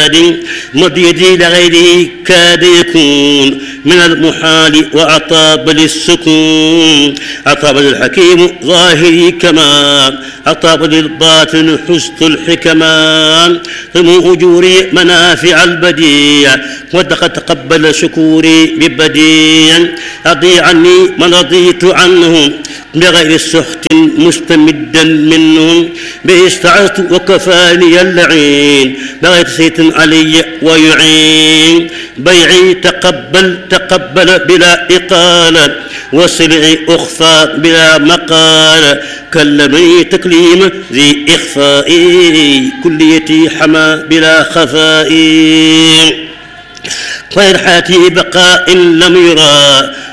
فؤاد مديدي لغيره كاد يكون من المحال وأطاب للسكون أطاب للحكيم ظاهري كما أطاب للباطن حسن الحكمان ثم أجوري منافع البديع وقد تقبل شكوري ببديع أضي عني من رضيت عنهم بغير سخط مستمدا منهم به استعذت وكفاني اللعين بغير سيط علي ويعين بيعي تقبل بلا إقالة وسلعي أخفى بلا مقال كلمني تكليم ذي إخفائي كليتي حمى بلا خفائي خير حياتي بقاء لم يرى